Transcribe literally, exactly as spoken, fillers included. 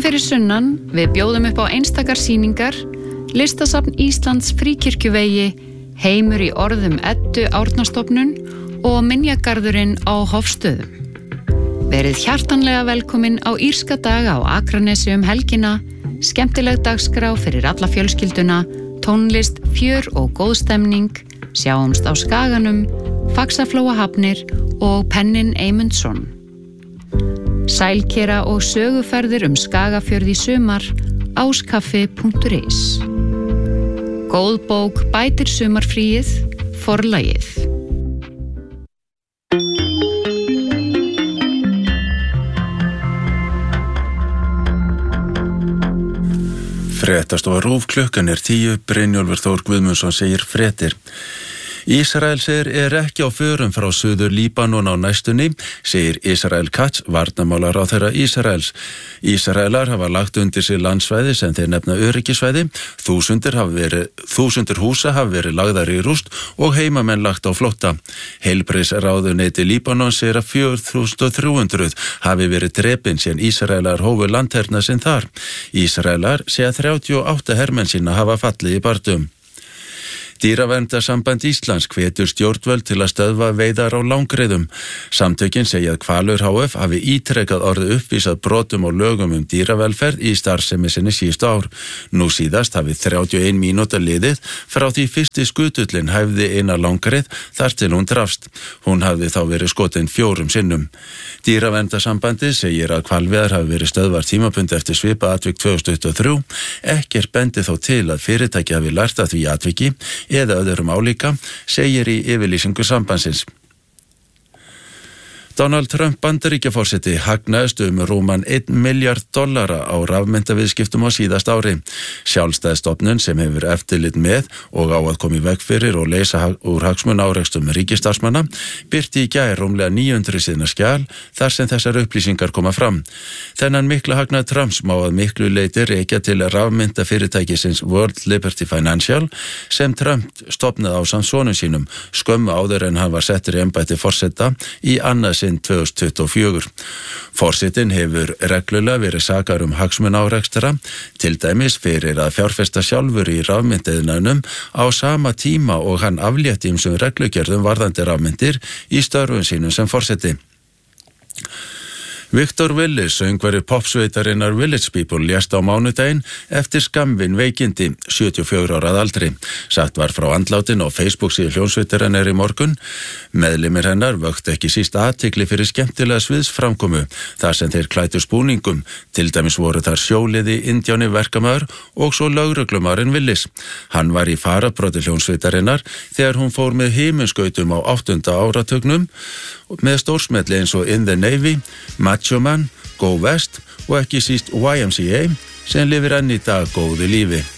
Réttu fyrir sunnan, við bjóðum upp á einstakar sýningar, Listasafn Íslands Fríkirkjuvegi, Heimur í orðum Eddu Árnastofnun og Minjagarðurinn á Hofstöðum. Verið hjartanlega velkomin á Írska daga á Akranesi um helgina, skemmtileg dagskrá fyrir alla fjölskylduna, tónlist, fjör og góð stemning, sjáumst á Skaganum, Faxaflóahafnir og Pennin Eymundsson. Sælkera og söguferðir um Skagafjörð í sumar, áskaffi punktur is. Góð bók bætir sumarfríið, Forlagið. Fréttastofa RÚV, klukkan er tíu, Brynjólfur Þór Guðmundsson segir fréttir. Ísraelsher er ekki á förum frá Suður Líbanon á næstunni, segir Israel Katz, varnarmálaráðherra Ísraels. Ísraelar hafa lagt undir sig landsvæði sem þeir nefna öryggisvæði, þúsundir, verið, þúsundir húsa hafa verið lagðar í rúst og heimamenn lagt á flótta. Heilbrigðisráðuneyti Líbanon segir að fjögur þúsund þrjú hundruð hafi verið drepin síðan Ísraelar hófu landherna sinn þar. Ísraelar segja þrjátíu og átta hermenn sína hafa fallið í barðum. Dýraverndarsamband Íslands hvetur stjórnvöld til að stöðva veiðar á langreiðum. Samtökin segja að Hvalur H F hafi ítrekað orðið uppvísað brotum og lögum um dýravelferð í starfsemi sinni síðustu ár. Nú síðast hafi þrjátíu og ein mínúta liðið frá því fyrsti skutullin hæfði eina langreið þar til hún drafst. Hún hafði þá verið skotin fjórum sinnum. Dýraverndarsambandið segir að hvalveiðar hafi verið stöðvar tímabundi eftir svipað atvik tvö þúsund tuttugu og þrjú. Ekkert bendi þó til að fyrirtæki hafi lært af því atviki eða öðrum álíka, segir í yfirlýsingu sambandsins. Donald Trump Bandaríkjaforseti hagnaðist um rúman einn milljarð dollara á rafmyntaviðskiptum á síðast ári. Sjálfstæð stofnun sem hefur eftirlit með og á að koma í veg fyrir og leysa úr hagsmunaárekstum ríkisstarfsmanna birti í gær rúmlega níu hundruð síðna skjal þar sem þessar upplýsingar koma fram. Þennan mikla hagnað Trumps má að miklu leyti rekja til rafmyntafyrirtækisins World Liberty Financial sem Trump stofnaði ásamt sonum sínum skömmu áður en hann var settur í embætti forseta í annað sinn tvö þúsund tuttugu og fjögur. Forsetinn hefur reglulega verið sakar um hagsmunaárekstra, til dæmis fyrir að fjárfesta sjálfur í rafmyntiðnaðinum á sama tíma og hann aflétti ýmsum reglugerðum varðandi rafmyntir í störfum sínum sem forseti. Victor Willis, söngvari popsveitarinnar Village People, lést á mánudaginn eftir skammvinn veikindi, sjötíu og fjögurra ára að aldri. Sagt var frá andlátin á Facebook síðu hljómsveitarinnar í morgun. Meðlimir hennar vöktu ekki síst athygli fyrir skemmtilega sviðsframkomu, þar sem þeir klæddu spúningum. Til dæmis voru þar sjóliði, indjáni, verkamaður og svo lögreglumaðurinn Willis. Hann var í farabroddi hljómsveitarinnar þegar hún fór með himinskautum á áttunda áratugnum með stórsmelli eins og In the Navy, Macho Man, Go West og ekki síst Y M C A sem lifir enn í dag góðu lífi.